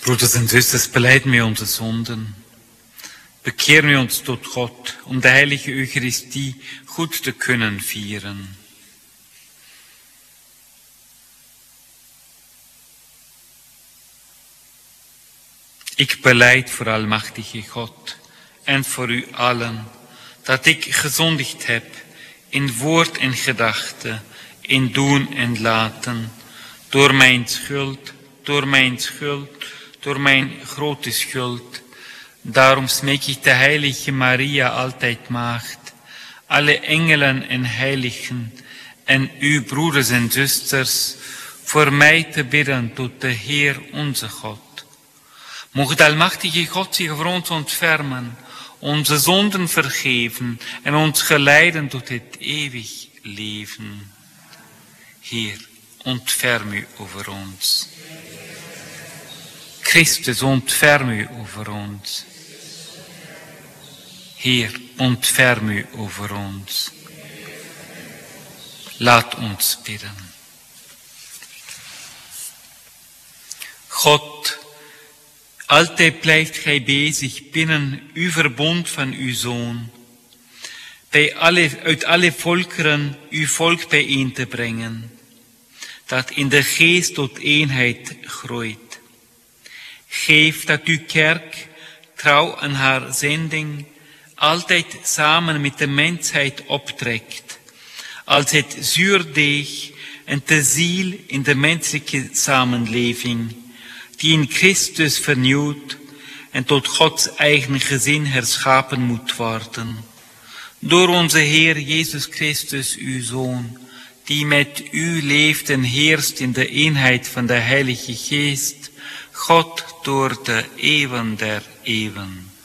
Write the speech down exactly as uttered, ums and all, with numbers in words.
Broeders en zusters, beleiden wir unsere Sünden. Bekehren wir uns tot Gott, um die heilige Eucharistie goed te kunnen vieren. Ik beleid voor almachtige God en voor u allen, dat ik gezondigd heb in woord en gedachte, in doen en laten, door mijn schuld, door mijn schuld, door mijn grote schuld. Daarom smeek ik de heilige Maria, altijd maagd, alle engelen en heiligen en u, broeders en zusters, voor mij te bidden tot de Heer onze God. Mocht de almachtige God zich voor ons ontfermen, onze zonden vergeven en ons geleiden tot het eeuwig leven. Heer, ontferm u over ons. Christus, ontferm u over ons. Heer, ontferm u over ons. Laat ons bidden. God, altijd blijft gij bezig binnen uw verbond van uw Zoon, bij alle, uit alle volkeren uw volk bijeen te brengen, dat in de geest tot eenheid groeit. Geef dat uw kerk, trouw aan haar zending, altijd samen met de mensheid optrekt, als het zuurdeeg en de ziel in de menselijke samenleving, die in Christus vernieuwd en tot Gods eigen gezin herschapen moet worden. Door onze Heer Jezus Christus, uw Zoon, die met u leeft en heerst in de eenheid van de Heilige Geest, God door de eeuwen der eeuwen.